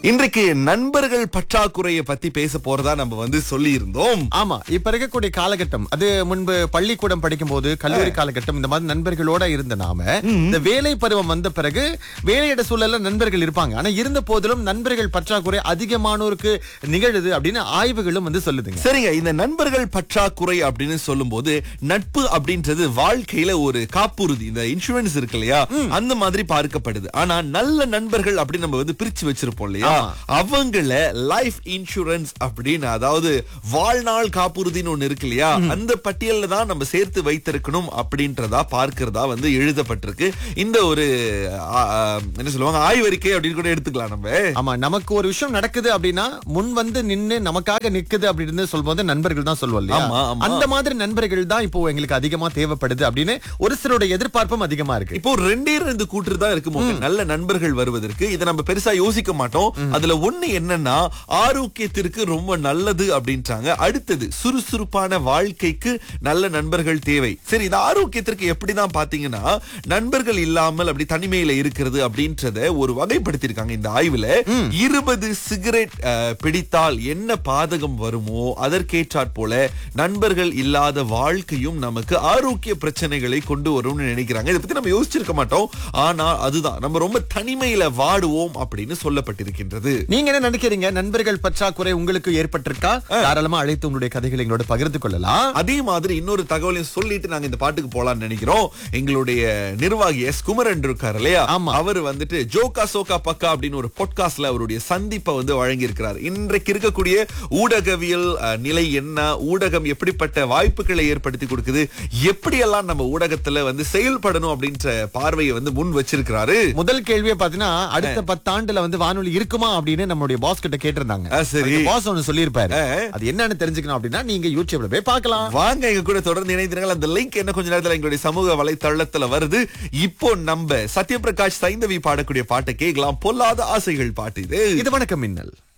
இன்றைக்கு நண்பர்கள் பற்றாக்குறையை பத்தி பேச போறதா நம்ம சொல்லி இருந்தோம். ஆமா, இப்ப இருக்கக்கூடிய காலகட்டம் அது முன்பு பள்ளிக்கூடம் படிக்கும் போது கல்லூரி காலகட்டம் இந்த மாதிரி நண்பர்களோட இருந்த நாம இந்த வேலை பருவம் வந்த பிறகு வேலையிட சூழல்ல நண்பர்கள் இருப்பாங்க. ஆனா இருந்த போதிலும் நண்பர்கள் பற்றாக்குறை அதிகமானோருக்கு நிகழுது அப்படின்னு ஆய்வுகளும் சொல்லுதுங்க. சரிங்க, இந்த நண்பர்கள் பற்றாக்குறை அப்படின்னு சொல்லும் போது நட்பு அப்படின்றது வாழ்க்கையில ஒரு காப்புறுதி, இந்த இன்சூரன்ஸ் இருக்கு இல்லையா, அந்த மாதிரி பார்க்கப்படுது. ஆனா நல்ல நண்பர்கள் அப்படின்னு நம்ம பிரிச்சு வச்சிருப்போம் இல்லையா, அவங்கள லைஃப் இன்சூரன்ஸ் அப்படின்னு, அதாவது வாழ்நாள் காப்புறுதின்னு ஒண்ணு இருக்கு இல்லையா, அந்த பட்டியல்ல தான் நம்ம சேர்த்து வைத்திருக்கணும் அப்படின்றதா பார்க்கிறதா எழுதப்பட்டிருக்கு. இந்த ஒரு என்ன சொல்லுவாங்க, ஆய்வறிக்கை அப்படின்னு கூட எடுத்துக்கலாம் நம்ம. ஆமா, நமக்கு ஒரு விஷயம் நடக்குது அப்படின்னா முன் நின்னு நமக்காக நிக்குது அப்படின்னு சொல்லும்போது நண்பர்கள் தான் சொல்லுவோம் இல்லையா, அந்த மாதிரி நண்பர்கள் தான் இப்போ எங்களுக்கு அதிகமா தேவைப்படுது அப்படின்னு ஒரு சிலருடைய எதிர்பார்ப்பும் அதிகமா இருக்கு. இப்போ ரெண்டு கூற்று தான் இருக்கு நல்ல நண்பர்கள் வருவதற்கு. இதை நம்ம பெருசா யோசிக்க மாட்டோம். அதுல ஒண்ணு என்னன்னா, ஆரோக்கியத்திற்கு ரொம்ப நல்லது அப்படின்றாங்க. அடுத்தது சுறுசுறுப்பான வாழ்க்கைக்கு நல்ல நண்பர்கள் தேவை. சரி, இந்த ஆரோக்கியத்திற்கு எப்படிதான் பாத்தீங்கன்னா, நண்பர்கள் இல்லாமல் அப்படி தனிமையில இருக்கிறது அப்படின்றத ஒரு வகைப்படுத்திருக்காங்க இந்த ஆய்வுல. 20 சிகரெட் பிடித்தால் என்ன பாதகம் வருமோ அதற்கேற்றாற் போல நண்பர்கள் இல்லாத வாழ்க்கையும் நமக்கு ஆரோக்கிய பிரச்சனைகளை கொண்டு வரும்னு நினைக்கிறாங்க. இதை பத்தி நம்ம யோசிச்சிருக்க மாட்டோம். ஆனா அதுதான், நம்ம ரொம்ப தனிமையில வாடுவோம் அப்படின்னு சொல்லப்பட்டிருக்கின்றது. நீங்க என்ன நினைக்கிறீங்க? நண்பர்கள் பற்றாக்குறை உங்களுக்கு ஏற்பட்டிருக்கா? தாராளமா அழைத்து உங்களுடைய கதைகளை எங்களோட பகிர்ந்து கொள்ளலாம். அதே மாதிரி இன்னொரு தகவலையும் சொல்லிட்டு நாங்க இந்த பாட்டுக்கு போலாம்னு நினைக்கிறோம். எங்களுடைய நிர்வாகி எஸ் குமரன் இருக்காரு இல்லையா, அவர் ஜோகா சோகா பக்கா அப்படின்னு ஒரு பாட்காஸ்ட்ல அவருடைய சந்திப்பை வழங்கி இருக்கிறார். இன்றைக்கு இருக்கக்கூடிய ஊடகவியல் நிலை என்ன, ஊடகம் எப்படிப்பட்ட வாய்ப்புகளை ஏற்படுத்தி கொடுக்குது, எப்படியெல்லாம் நம்ம ஊடகத்துல செயல்படணும் அப்படின்ற பார்வையை முன் வச்சிருக்கிறாரு. முதல் கேள்வியை பாத்தீங்கன்னா, அடுத்த 10 ஆண்டுல வானொலி இருக்குமா அப்படின்னு நம்மளுடைய பாஸ் கிட்ட கேட்டிருந்தாங்க. சரி, பாஸ் ஒன்னு சொல்லியிருப்பாரு. அது என்னன்னு தெரிஞ்சுக்கணும் அப்படின்னா நீங்க யூடியூப்ல போய் பார்க்கலாம். வாங்க, எங்க கூட தொடர்ந்து இணைந்திருங்கள். அந்த லிங்க் என்ன கொஞ்ச நேரத்துல எங்களுடைய சமூக வலைத்தளத்துல வருது. இப்போ நம்ம சத்யபிரகாஷ் சைந்தவி பாடக்கூடிய பாட்டை கேட்கலாம். பொல்லாத ஆசைகள் பாட்டு இது. இது வணக்கம் மின்னல்.